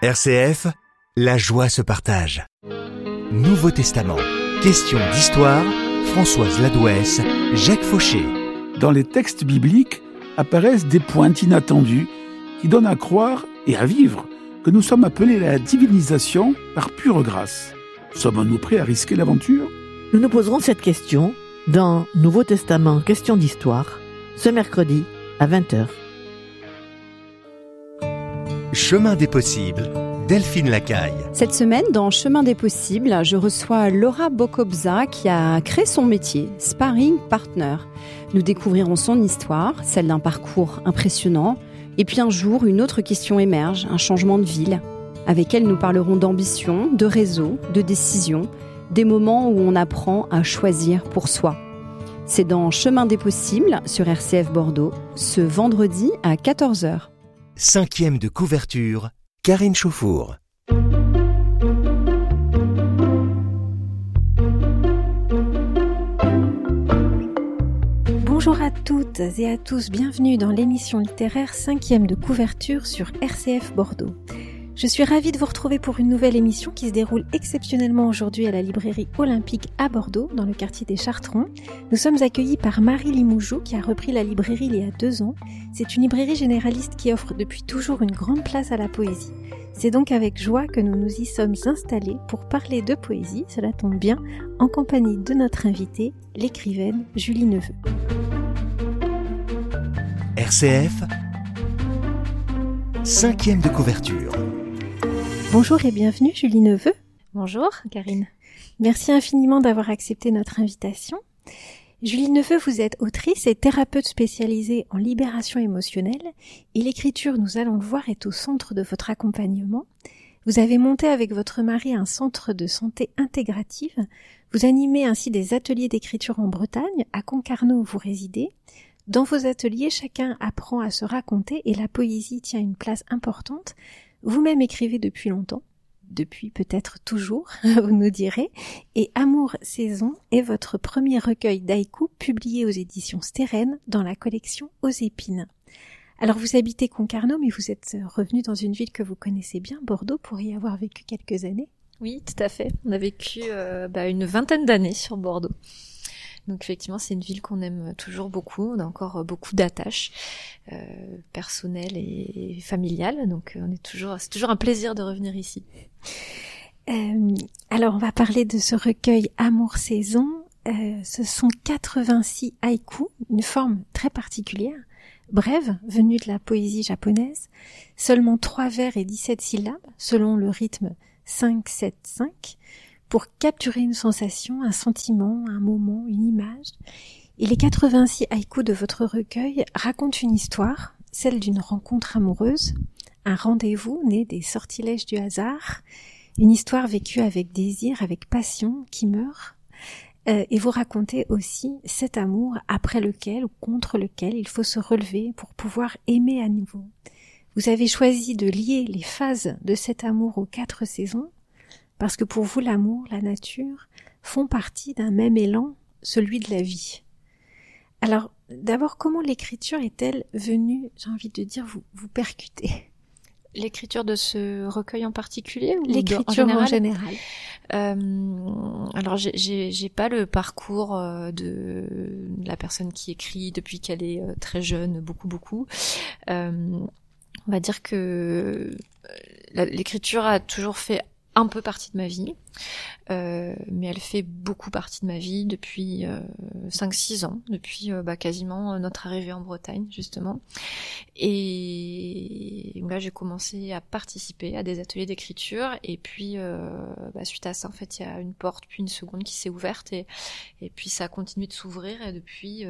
RCF, la joie se partage. Nouveau Testament, questions d'histoire, Françoise Ladouès, Jacques Fauché. Dans les textes bibliques apparaissent des pointes inattendues qui donnent à croire et à vivre que nous sommes appelés à la divinisation par pure grâce. Sommes-nous prêts à risquer l'aventure ? Nous nous poserons cette question dans Nouveau Testament, questions d'histoire, ce mercredi à 20h. Chemin des possibles, Delphine Lacaille. Cette semaine, dans Chemin des possibles, je reçois Laura Bokobza qui a créé son métier, Sparring Partner. Nous découvrirons son histoire, celle d'un parcours impressionnant. Et puis un jour, une autre question émerge, un changement de ville. Avec elle, nous parlerons d'ambition, de réseau, de décision, des moments où on apprend à choisir pour soi. C'est dans Chemin des possibles sur RCF Bordeaux, ce vendredi à 14h. 5e de couverture, Karine Chauffour. Bonjour à toutes et à tous, bienvenue dans l'émission littéraire 5e de couverture sur RCF Bordeaux. Je suis ravie de vous retrouver pour une nouvelle émission qui se déroule exceptionnellement aujourd'hui à la librairie Olympique à Bordeaux, dans le quartier des Chartrons. Nous sommes accueillis par Marie Limougeau qui a repris la librairie il y a 2 ans. C'est une librairie généraliste qui offre depuis toujours une grande place à la poésie. C'est donc avec joie que nous nous y sommes installés pour parler de poésie, cela tombe bien, en compagnie de notre invitée, l'écrivaine Julie Neveu. RCF, 5e de couverture. Bonjour et bienvenue Julie Neveu. Bonjour Karine. Merci infiniment d'avoir accepté notre invitation. Julie Neveu, vous êtes autrice et thérapeute spécialisée en libération émotionnelle et l'écriture, nous allons le voir, est au centre de votre accompagnement. Vous avez monté avec votre mari un centre de santé intégrative. Vous animez ainsi des ateliers d'écriture en Bretagne, à Concarneau où vous résidez. Dans vos ateliers, chacun apprend à se raconter et la poésie tient une place importante. Vous-même écrivez depuis longtemps, depuis peut-être toujours, vous nous direz, et Amour Saison est votre premier recueil d'haïkus publié aux éditions Stérène dans la collection Aux Épines. Alors vous habitez Concarneau, mais vous êtes revenu dans une ville que vous connaissez bien, Bordeaux, pour y avoir vécu quelques années. Oui, tout à fait. On a vécu une 20aine d'années sur Bordeaux. Donc effectivement, c'est une ville qu'on aime toujours beaucoup. On a encore beaucoup d'attaches personnelles et familiales. Donc c'est toujours un plaisir de revenir ici. Alors on va parler de ce recueil Amour Saison. Ce sont 86 haïkus, une forme très particulière, brève, venue de la poésie japonaise. Seulement 3 vers et 17 syllabes, selon le rythme 5-7-5. Pour capturer une sensation, un sentiment, un moment, une image. Et les 86 haïkus de votre recueil racontent une histoire, celle d'une rencontre amoureuse, un rendez-vous né des sortilèges du hasard, une histoire vécue avec désir, avec passion, qui meurt. Et vous racontez aussi cet amour après lequel ou contre lequel il faut se relever pour pouvoir aimer à nouveau. Vous avez choisi de lier les phases de cet amour aux 4 saisons, parce que pour vous, l'amour, la nature, font partie d'un même élan, celui de la vie. Alors, d'abord, comment l'écriture est-elle venue, j'ai envie de dire, vous percuter ? L'écriture de ce recueil en particulier ou l'écriture en général. Alors, j'ai pas le parcours de la personne qui écrit depuis qu'elle est très jeune, beaucoup. On va dire que l'écriture a toujours fait un peu partie de ma vie, mais elle fait beaucoup partie de ma vie depuis 5-6 ans, depuis quasiment notre arrivée en Bretagne, justement. Et là, j'ai commencé à participer à des ateliers d'écriture, et puis suite à ça, en fait, il y a une porte, puis une seconde qui s'est ouverte, et puis ça a continué de s'ouvrir, et depuis,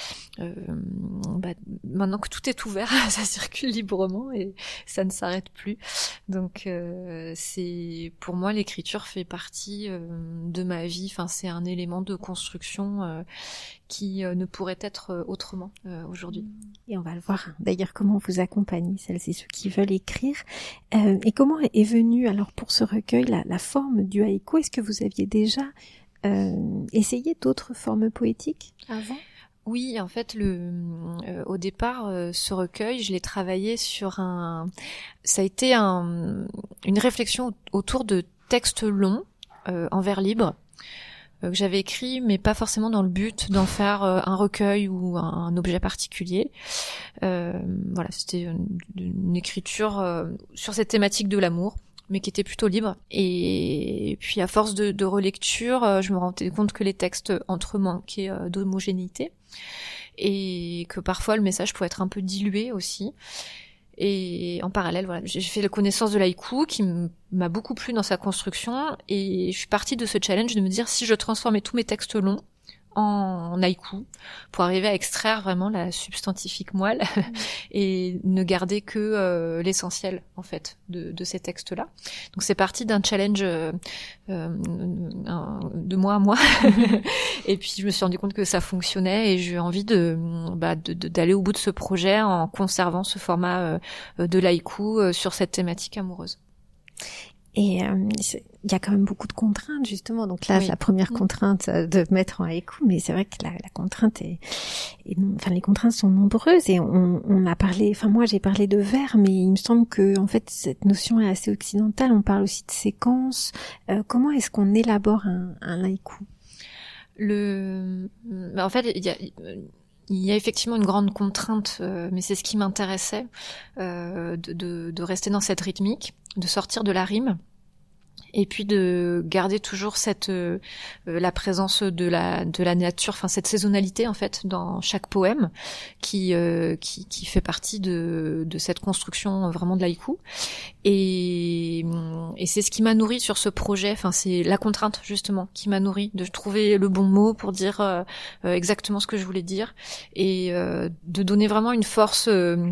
maintenant que tout est ouvert, ça circule librement, et ça ne s'arrête plus. Donc, pour moi, l'écriture fait partie de ma vie. Enfin, c'est un élément de construction qui ne pourrait être autrement aujourd'hui. Et on va le voir d'ailleurs comment vous accompagnez celles et ceux qui veulent écrire. Et comment est venue alors pour ce recueil la forme du haïku ? Est-ce que vous aviez déjà essayé d'autres formes poétiques avant ? Oui, en fait, au départ, ce recueil, je l'ai travaillé sur ça a été une réflexion autour de textes longs, en vers libre, que j'avais écrit, mais pas forcément dans le but d'en faire un recueil ou un objet particulier. Voilà, c'était une écriture sur cette thématique de l'amour, mais qui était plutôt libre. Et puis à force de relecture, je me rendais compte que les textes entre eux manquaient d'homogénéité et que parfois le message pouvait être un peu dilué aussi. Et en parallèle, voilà, j'ai fait la connaissance de l'haïku qui m'a beaucoup plu dans sa construction, et je suis partie de ce challenge de me dire si je transformais tous mes textes longs en haïku pour arriver à extraire vraiment la substantifique moelle et ne garder que l'essentiel en fait de ces textes-là. Donc c'est parti d'un challenge de mois à mois et puis je me suis rendu compte que ça fonctionnait et j'ai eu envie d'aller au bout de ce projet en conservant ce format de l'haïku sur cette thématique amoureuse. Et il y a quand même beaucoup de contraintes justement. Donc là, la première contrainte de mettre en haïku, mais c'est vrai que la contrainte les contraintes sont nombreuses et on a parlé. Enfin moi j'ai parlé de vers, mais il me semble que en fait cette notion est assez occidentale. On parle aussi de séquences. Comment est-ce qu'on élabore un haïku? En fait il y a effectivement une grande contrainte, mais c'est ce qui m'intéressait, de rester dans cette rythmique, de sortir de la rime, et puis de garder toujours la présence de la nature, enfin cette saisonnalité en fait dans chaque poème qui fait partie de cette construction vraiment de l'haïku. Et c'est ce qui m'a nourri sur ce projet. Enfin, c'est la contrainte justement qui m'a nourri, de trouver le bon mot pour dire exactement ce que je voulais dire et de donner vraiment une force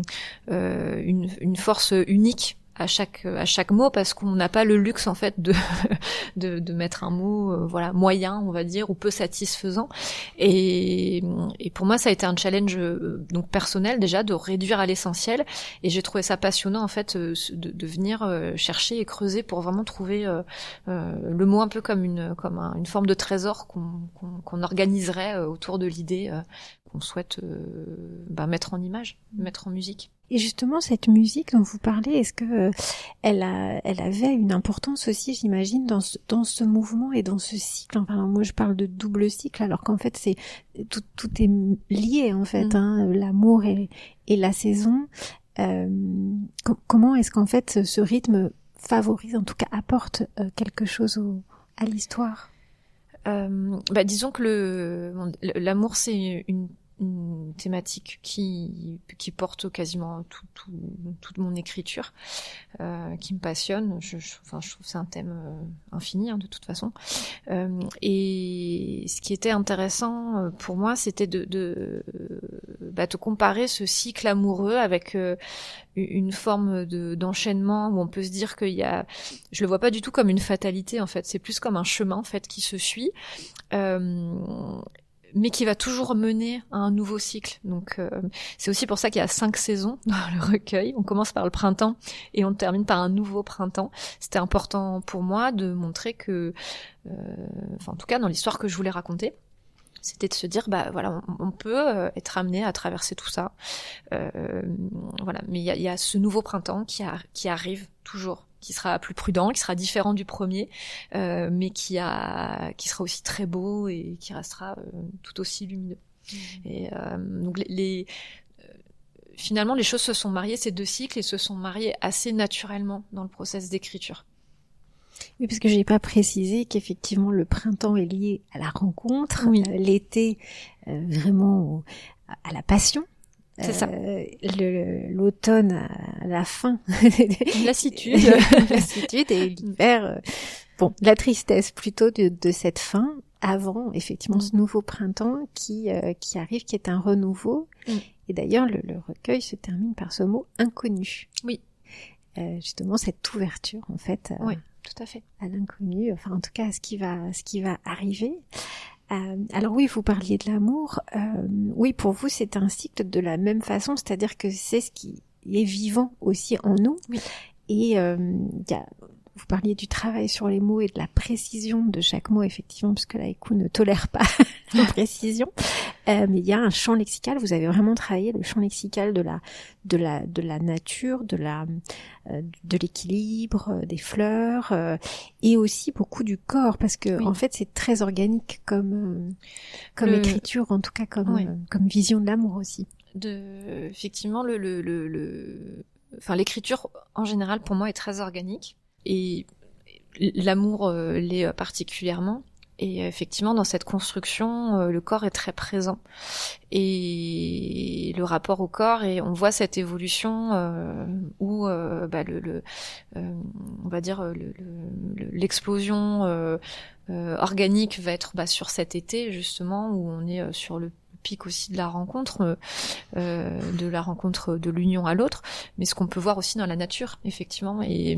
unique à chaque mot, parce qu'on n'a pas le luxe en fait de mettre un mot moyen, on va dire, ou peu satisfaisant. Et pour moi ça a été un challenge donc personnel déjà, de réduire à l'essentiel, et j'ai trouvé ça passionnant en fait de venir chercher et creuser pour vraiment trouver le mot un peu comme une forme de trésor qu'on organiserait autour de l'idée qu'on souhaite mettre en image, mettre en musique. Et justement, cette musique dont vous parlez, est-ce que elle avait une importance aussi, j'imagine, dans ce mouvement et dans ce cycle? Enfin, moi, je parle de double cycle, alors qu'en fait, c'est tout est lié en fait, l'amour et la saison. Comment est-ce qu'en fait ce rythme favorise, en tout cas, apporte quelque chose à l'histoire? Disons que l'amour, c'est une thématique qui porte quasiment toute mon écriture, qui me passionne. Je trouve que c'est un thème infini de toute façon. Et ce qui était intéressant pour moi, c'était de comparer ce cycle amoureux avec une forme d'enchaînement où on peut se dire je le vois pas du tout comme une fatalité en fait, c'est plus comme un chemin en fait qui se suit. Mais qui va toujours mener à un nouveau cycle. Donc c'est aussi pour ça qu'il y a 5 saisons dans le recueil. On commence par le printemps et on termine par un nouveau printemps. C'était important pour moi de montrer que, en tout cas dans l'histoire que je voulais raconter, c'était de se dire on peut être amené à traverser tout ça. Mais il y a ce nouveau printemps qui arrive toujours, qui sera plus prudent, qui sera différent du premier, mais qui sera aussi très beau et qui restera tout aussi lumineux. Et donc finalement les choses se sont mariées, ces deux cycles, et se sont mariées assez naturellement dans le process d'écriture. Oui, parce que j'ai pas précisé qu'effectivement le printemps est lié à la rencontre, l'été vraiment à la passion. C'est ça. L'automne à la fin. Lassitude. Lassitude, et l'hiver, la tristesse plutôt de cette fin, avant effectivement ce nouveau printemps qui arrive, qui est un renouveau. Et d'ailleurs le recueil se termine par ce mot inconnu. Oui. Justement cette ouverture en fait. Oui, tout à fait. À l'inconnu, enfin en tout cas à ce qui va arriver. Alors oui, vous parliez de l'amour. Oui, pour vous, c'est un cycle de la même façon, c'est-à-dire que c'est ce qui est vivant aussi en nous. Oui. Et vous parliez du travail sur les mots et de la précision de chaque mot, effectivement, parce que l'haïku ne tolère pas la précision. Mais il y a un champ lexical. Vous avez vraiment travaillé le champ lexical de la nature, de l'équilibre, des fleurs, et aussi beaucoup du corps, parce que en fait c'est très organique comme écriture, en tout cas comme vision de l'amour aussi. Effectivement, l'écriture en général pour moi est très organique, et l'amour l'est particulièrement. Et effectivement, dans cette construction, le corps est très présent. Et le rapport au corps, et on voit cette évolution où on va dire l'explosion organique va être sur cet été justement, où on est sur le pic aussi de la rencontre de l'union à l'autre, mais ce qu'on peut voir aussi dans la nature, effectivement, et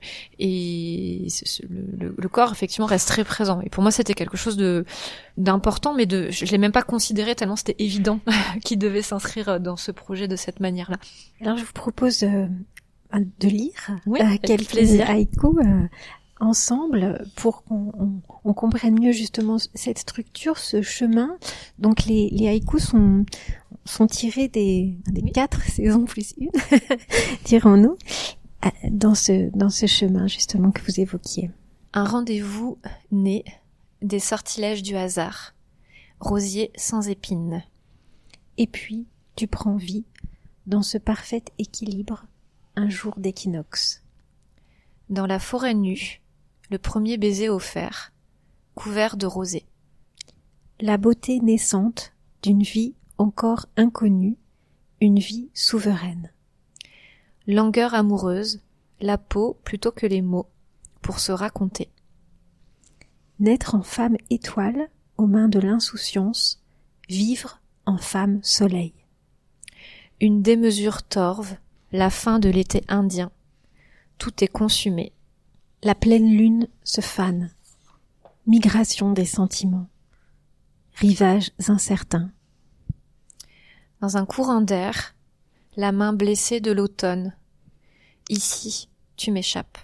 le corps effectivement reste très présent. Et pour moi, c'était quelque chose d'important, mais je l'ai même pas considéré tellement c'était évident qu'il devait s'inscrire dans ce projet de cette manière-là. Alors, je vous propose de lire quelques haïkus ensemble pour qu'on comprenne mieux justement cette structure, ce chemin. Donc les haïkus sont tirés des 4 saisons plus une, dirons-nous, dans ce chemin justement que vous évoquiez. Un rendez-vous né des sortilèges du hasard, rosier sans épines. Et puis tu prends vie dans ce parfait équilibre, un jour d'équinoxe. Dans la forêt nue, le premier baiser offert, couvert de rosée. La beauté naissante d'une vie encore inconnue, une vie souveraine. Langueur amoureuse, la peau plutôt que les mots, pour se raconter. Naître en femme étoile, aux mains de l'insouciance, vivre en femme soleil. Une démesure torve, la fin de l'été indien. Tout est consumé. La pleine lune se fane. Migration des sentiments. Rivages incertains. Dans un courant d'air, la main blessée de l'automne. Ici, tu m'échappes.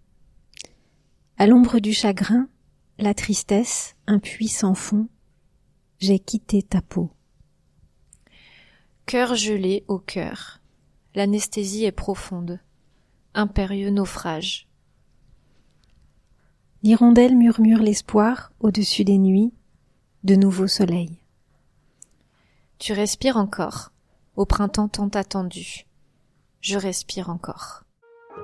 À l'ombre du chagrin, la tristesse, un puits sans fond. J'ai quitté ta peau. Cœur gelé au cœur. L'anesthésie est profonde. Impérieux naufrage. L'hirondelle murmure l'espoir au-dessus des nuits, de nouveaux soleils. Tu respires encore, au printemps tant attendu. Je respire encore.